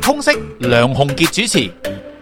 通識梁鴻傑主持，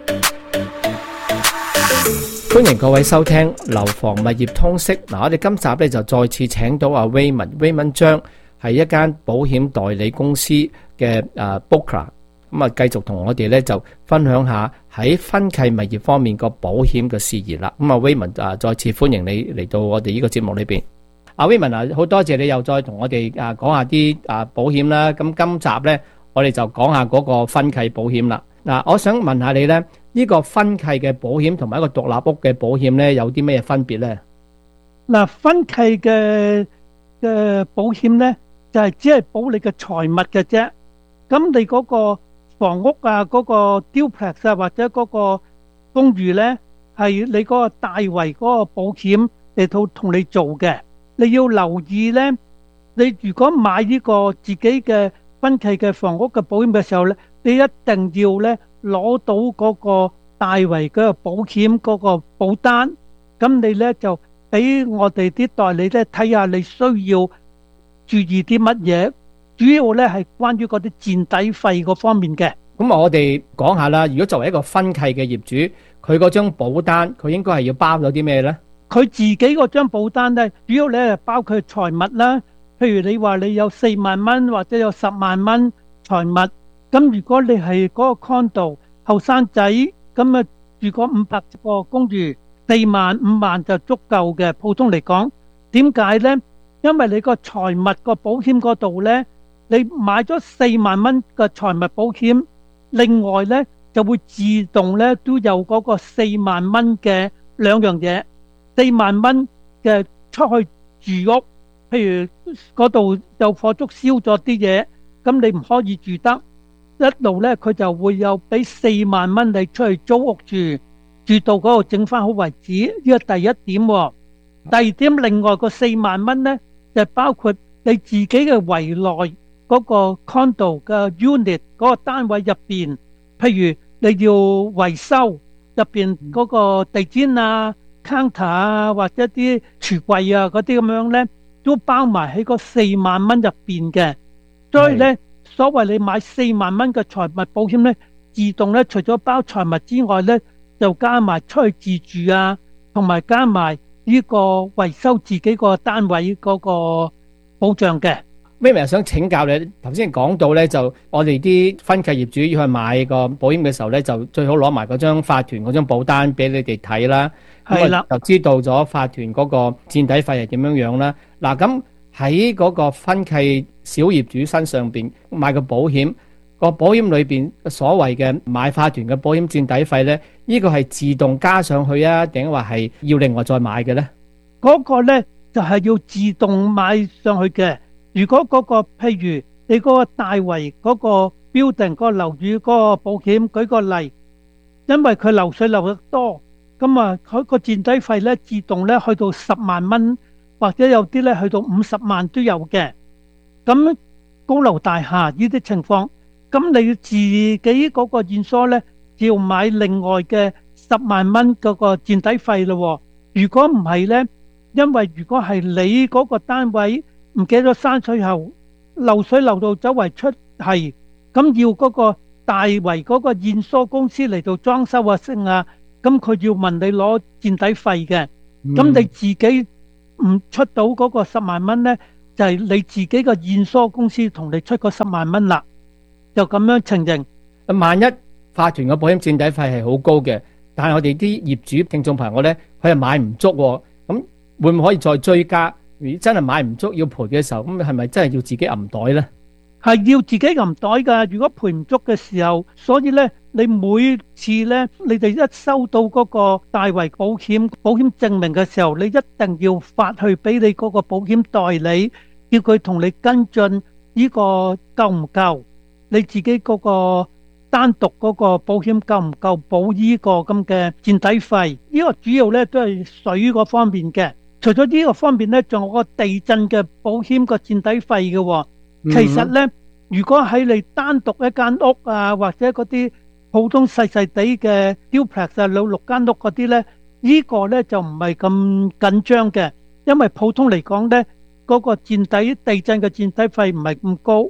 歡迎各位收聽樓房物業通識。我哋今集咧就再次請到阿 Raymond 張，係一間保險代理公司嘅broker，咁啊繼續同我哋咧就分享下喺分契物業方面個保險嘅事宜啦。咁啊 Raymond 再次歡迎你嚟到我哋呢個節目裏邊。阿 Raymond好多謝你又再同我哋講下啲保險啦。咁今集咧我哋就講下嗰個分契保險啦。我想問下你咧，呢個分契嘅保險同埋一個獨立屋嘅保險咧有啲咩分別咧？ 分契嘅保險咧就係只係保你嘅財物嘅啫。咁你嗰個房屋啊，嗰個 duplex 啊，或者嗰個公寓咧，係你嗰個大圍嗰個保險嚟到同你做嘅。你要留意咧，你如果買呢個自己嘅分契嘅房屋嘅保險嘅時候咧，你一定要咧攞到嗰個大圍嗰個保險嗰個保單，咁你咧就俾我哋啲代理咧睇下你需要注意啲乜嘢，主要咧係關於嗰啲墊底費嗰方面嘅。 咁我哋講下啦，如果作為一個分契嘅業主，佢嗰張保單佢應該係要包咗啲咩咧？ 佢自己嗰張保單咧，主要咧包佢財物啦。譬如你話你有4萬蚊或者有10萬蚊財物，咁如果你係嗰個 condo 後生仔，咁住個500個公寓，4萬5萬就足夠嘅。普通嚟講，點解呢？因為你個財物個保險嗰度呢，你買咗4萬蚊嘅財物保險，另外呢就會自動呢都有嗰個4萬蚊嘅兩樣嘢。4萬蚊嘅出去住屋，譬如嗰度有火燭燒咗啲嘢，咁你唔可以住得，一路呢佢就會有俾4萬蚊你出去租屋住，住到嗰度整翻好為止。呢個第一點。第二點，另外個4萬蚊呢，就包括你自己嘅圍內嗰個 condo 嘅 unit 嗰個單位入邊，譬如你要維修入邊嗰個地氈啊、counter 啊，或者啲櫥櫃啊嗰啲咁樣呢，都包埋喺個4萬蚊入邊嘅。所以呢，所謂你買4萬蚊嘅財物保險呢，自動呢除咗包財物之外呢，就加埋出去自住啊，同埋加埋呢個維修自己個單位嗰個保障嘅。 Raymond想請教你，頭先講到咧，就我哋啲分契業主要去買個保險嘅時候咧，就最好攞埋嗰張法團嗰張保單俾你哋睇啦。 係啦， 就知道咗法團嗰個墊底費係點樣樣啦。嗱，咁喺嗰個分契小業主身上邊買個保險，個保險裏邊所謂嘅買法團嘅保險墊底費咧，呢個係自動加上去啊，定話係要另外再買嘅咧？ 嗰個咧就係要自動買上去嘅。如果嗰個譬如你嗰個大圍嗰個 building 嗰個樓宇嗰個保險，舉個例，因為佢漏水漏得多，咁佢個墊底費咧自動咧去到10萬蚊，或者有啲咧去到50萬都有嘅。咁高樓大廈呢啲情況，咁你要自己嗰個驗疏咧，就要買另外嘅10萬蚊嗰個墊底費咯。如果唔係咧，因為如果係你嗰個單位唔記得閂水喉，漏水漏到周圍出係，咁要嗰個大圍嗰個驗疏公司嚟到裝修啊升啊，咁佢要問你攞墊底費嘅。咁你自己唔出到嗰個10萬蚊呢，就係你自己個驗疏公司同你出個10萬蚊啦，就咁樣情形。 萬一法團嘅保險墊底費係好高嘅，但係我哋啲業主聽眾朋友呢，佢係買唔足，咁會唔會可以再追加？如果真係買唔足要賠嘅時候，咁係咪真係要自己揞袋呢？ 係要自己揞袋噶。如果賠唔足嘅時候，所以呢，你每次呢，你哋一收到嗰個大圍保險證明嘅時候，你一定要發去俾你嗰個保險代理，叫佢同你跟進呢個夠唔夠，你自己嗰個單獨嗰個保險夠唔夠保呢個咁嘅墊底費？呢個主要呢都係水嗰方面嘅。除咗呢個方面呢，仲有個地震嘅保險個墊底費嘅。其實呢，如果喺你單獨一間屋啊，或者嗰啲普通細細地嘅 duplex 啊，有6間屋嗰啲呢，呢個呢就唔係咁緊張嘅，因為普通嚟講呢，嗰個墊底地震嘅墊底費唔係咁高。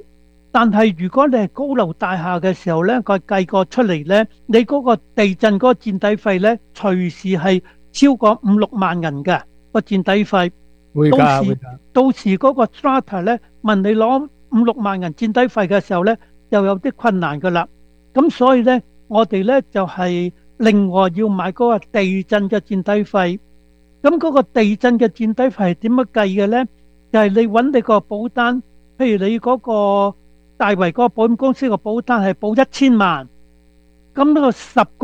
但係如果你係高樓大廈嘅時候呢，佢計過出嚟呢，你嗰個地震嗰個墊底費呢，隨時係超過5-6萬銀嘅個墊底費。 會㗎，會㗎。 到時嗰個 strata 呢，問你攞5-6萬銀墊底費嘅時候呢，又有啲困難㗎啦。咁所以呢，我哋呢就係另外要買嗰個地震嘅墊底費。咁嗰個地震嘅墊底費係點樣計嘅呢？就係你揾你個保單，譬如你嗰個大圍嗰個保險公司個保單係保1000萬，咁呢個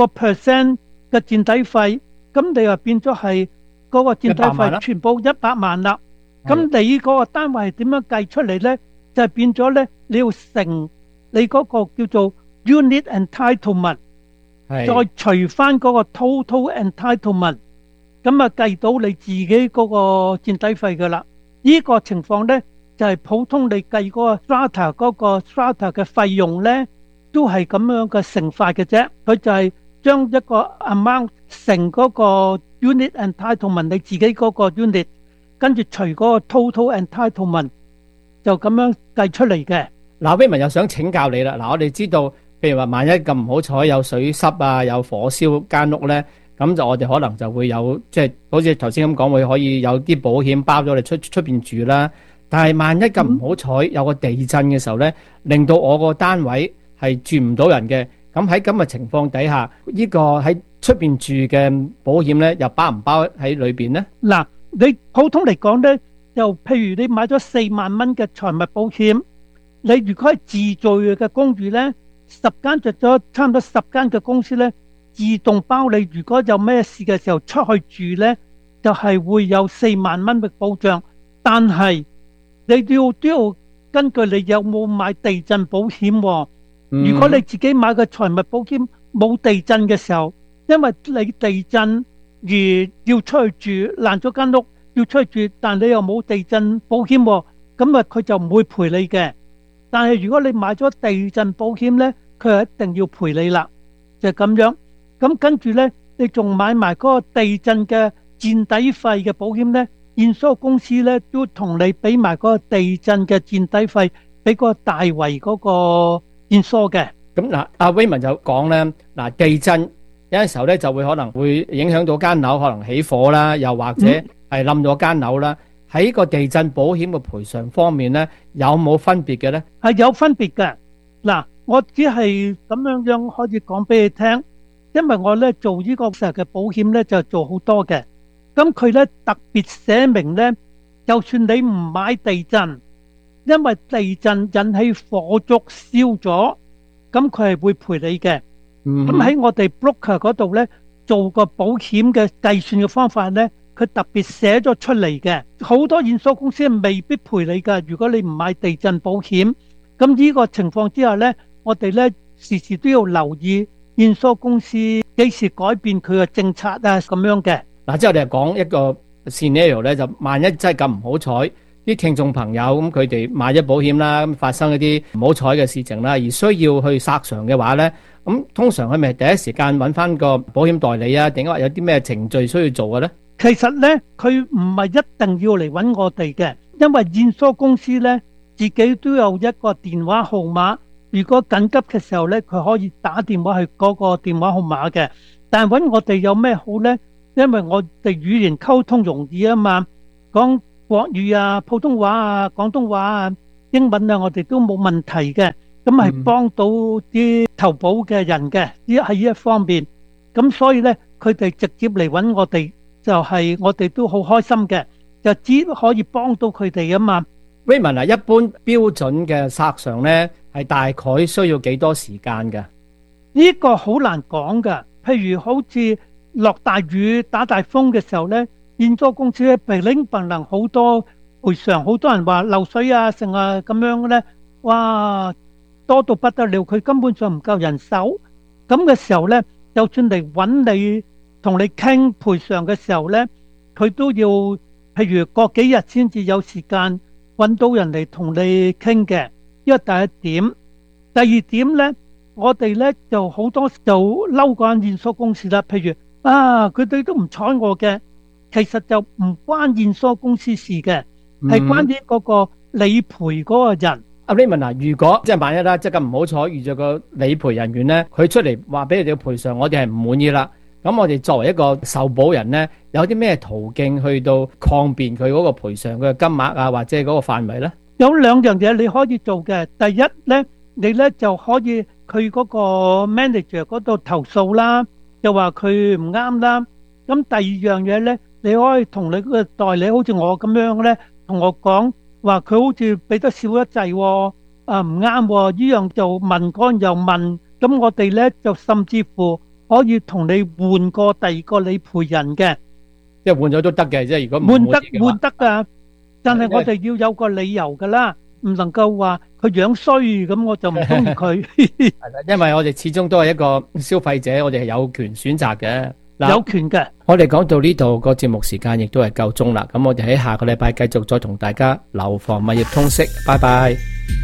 10% 嘅墊底費，咁你又變咗係嗰個墊底費全部100萬啦。咁你嗰個單位係點樣計出嚟呢？就係變咗呢，你要乘你嗰個叫做 unit entitlement，再除翻嗰個 total entitlement，咁啊計到你自己嗰個墊底費噶啦。呢個情況呢，就係普通你計嗰個 strata 嗰個 strata 嘅費用呢，都係咁樣嘅乘法嘅啫。佢就係將一個 amount 乘嗰個 unit entitlement，你自己嗰個 unit，跟住除嗰個 total entitlement，就咁樣計出嚟嘅。 嗱，Raymond又想請教你啦。嗱，我哋知道，譬如話萬一咁唔好彩有水濕啊，有火燒間屋咧，咁就我哋可能就會有，即係好似頭先咁講，會可以有啲保險包咗你出邊住啦。但係萬一咁唔好彩有個地震嘅時候咧，令到我個單位係住唔到人嘅，咁喺咁嘅情況底下，呢個喺出邊住嘅保險咧，又包唔包喺裏邊咧？ 嗱，你普通嚟講咧，就譬如你買咗4萬蚊嘅財物保險，你如果係自住嘅公寓咧，10間着咗差唔多10間嘅公司咧，自動包你如果有咩事嘅時候出去住咧，就係會有4萬蚊嘅保障。但係你都要根據你有冇買地震保險喎。如果你自己買嘅財物保險冇地震嘅時候，因為你地震而要出去住，爛咗間屋要出去住，但你又冇地震保險喎，咁啊佢就唔會賠你嘅。但係如果你買咗地震保險呢，佢係一定要賠你啦，就係咁樣。咁跟住呢，你仲買埋嗰個地震嘅墊底費嘅保險呢，驗收公司呢都同你俾埋嗰個地震嘅墊底費俾嗰個大圍嗰個驗收嘅。 咁嗱，阿 Raymond 就講咧，嗱，地震有陣時候咧就會可能會影響到間樓，可能起火啦，又或者係冧咗間樓啦。喺個地震保險嘅賠償方面咧，有冇分別嘅咧？ 係有分別嘅。嗱，我只係咁樣可以講俾你聽，因為我咧做呢個嘅保險咧就做好多嘅。咁佢咧特別寫明咧，就算你唔買地震，因為地震引起火燭燒咗，咁佢係會賠你嘅。咁喺我哋 broker 嗰度咧做個保險嘅計算嘅方法咧，佢特別寫咗出嚟嘅。好多驗收公司未必賠你㗎，如果你唔買地震保險。咁呢個情況之下咧，我哋咧時時都要留意驗收公司幾時改變佢嘅政策啊，咁樣嘅。 嗱，之後我哋講一個 scenario 咧，就萬一真係咁唔好彩，啲聽眾朋友咁佢哋買咗保險啦，咁發生一啲唔好彩嘅事情啦，而需要去索償嘅話咧，咁通常佢咪第一時間揾翻個保險代理啊？定係話有啲咩程序需要做嘅咧？ 其實咧，佢唔係一定要嚟揾我哋嘅，因為驗收公司咧自己都有一個電話號碼，如果緊急嘅時候咧，佢可以打電話去嗰個電話號碼嘅。但係揾我哋有咩好咧？因為我哋語言溝通容易啊嘛，講國語啊、普通話啊、廣東話啊、英文啊，我哋都冇問題嘅。咁係幫到啲投保嘅人嘅，呢喺呢一方面。咁所以咧，佢哋直接嚟揾我哋，就係我哋都好開心嘅，就只可以幫到佢哋啊嘛。 Raymond 啊，一般標準嘅索償咧，係大概需要幾多時間㗎？ 呢個好難講㗎。譬如好似落大雨、打大風嘅時候咧，驗收公司咧噼零唪能好多賠償，好多人話漏水啊，成啊咁樣咧，哇多到不得了，佢根本上唔夠人手。咁嘅時候咧，就算嚟揾你同你傾賠償嘅時候咧，佢都要譬如過幾日先至有時間揾到人嚟同你傾嘅。呢個第一點。第二點咧，我哋咧就好多就嬲嗰間驗收公司啦。譬如佢哋都唔睬我嘅，其實就唔關驗收公司事嘅，係關於嗰個理賠嗰個人阿 Raymond 啊，如果即係萬一啦，即係咁唔好彩遇咗個理賠人員咧，佢出嚟話俾你哋嘅賠償，我哋係唔滿意啦。咁我哋作為一個受保人咧，有啲咩途徑去到抗辯佢嗰個賠償嘅金額啊，或者嗰個範圍咧？ 有兩樣嘢你可以做嘅。第一咧，你咧就可以去嗰個 manager 嗰度投訴啦，就話佢唔啱啦。咁第二樣嘢咧，你可以同你嗰個代理，好似我咁樣咧，同我講話佢好似俾得少一滯喎，唔啱喎，呢樣就問嗰樣又問，咁我哋咧就甚至乎可以同你換過第二個理賠人嘅， 即係換咗都得嘅，即係如果唔換滿意嘅話得噶，但係我哋要有個理由噶啦，唔能夠話佢樣衰咁我就唔中意佢。 係啦，因為我哋始終都係一個消費者，我哋係有權選擇嘅。嗱， 有權嘅。 我哋講到呢度個節目時間亦都係夠鐘啦，咁我哋喺下個禮拜繼續再同大家樓房物業通識，拜拜。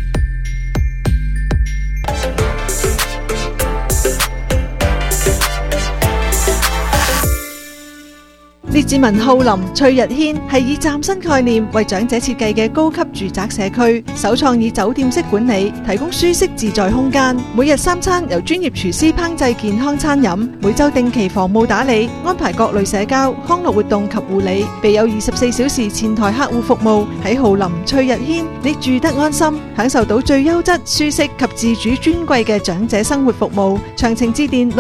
列治文浩林翠日軒係以嶄新概念為長者設計嘅高級住宅社區，首創以酒店式管理，提供舒適自在空間。每日三餐由專業廚師烹製健康餐飲，每週定期房務打理，安排各類社交康樂活動及護理，備有24小時前台客戶服務。喺浩林翠日軒，你住得安心，享受到最優質、舒適及自主尊貴嘅長者生活服務。詳情致電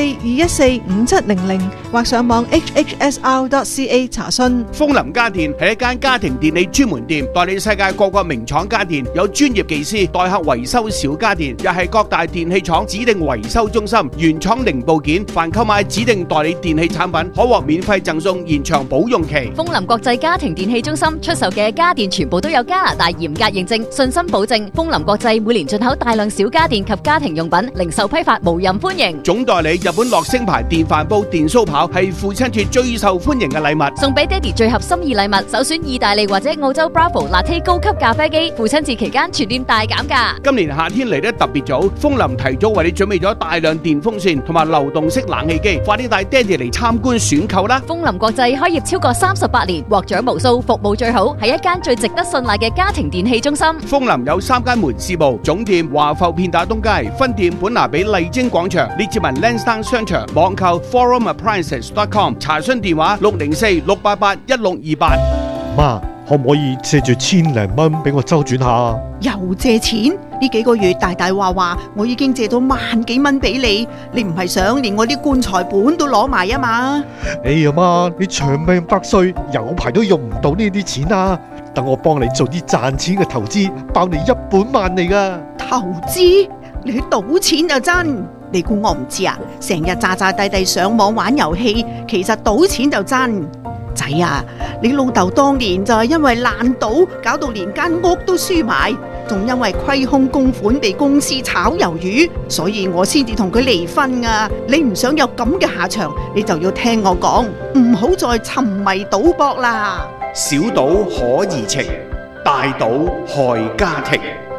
604-214-5700或上網 hhsr.ca 查詢。 楓林家電係一間家庭電器專門店，代理世界各個名廠家電，有專業技師代客維修小家電，又係各大電器廠指定維修中心，原廠零部件，凡購買指定代理電器產品，可獲免費贈送延長保用期。 楓林國際家庭電器中心出售嘅家電全部都有加拿大嚴格認證，信心保證。楓林國際每年進口大量小家電及家庭用品，零售批發無任歡迎。 總代理日本樂聲牌電飯煲、電酥刨係父親節最受歡迎嘅禮物， 送俾爹哋最合心意禮物，首選意大利或者澳洲 Bravo Latte 高級咖啡機，父親節期間全店大減價。 今年夏天嚟得特別早，楓林提早為你準備咗大量電風扇同埋流動式冷氣機，快啲帶爹哋嚟參觀選購啦！ 楓林國際開業超過38年，獲獎無數，服務最好，係一間最值得信賴嘅家庭電器中心。 楓林有3間門市部，總店華埠片打東街，分店本拿比麗晶廣場，列治文 Lansdowne 商場，網購 forumappliances.com， 查詢電話604-688-1628。 媽，可唔可以借住1,000零蚊俾我周轉下？ 又借錢？呢幾個月大大話我已經借咗萬幾蚊俾你，你唔係想連我啲棺材本都攞埋啊嘛？ 哎呀媽，你長命百歲，有排都用唔到呢啲錢啊！等我幫你做啲賺錢嘅投資，包你一本萬利噶。 投資？你去賭錢就真？你估我唔知啊？成日詐詐諦諦上網玩遊戲，其實賭錢就真。仔啊，你老豆當年就係因為爛賭，搞到連間屋都輸埋，仲因為虧空公款被公司炒魷魚，所以我先至同佢離婚啊！你唔想有咁嘅下場，你就要聽我講，唔好再沉迷賭博啦。 小賭可怡情，大賭害家庭。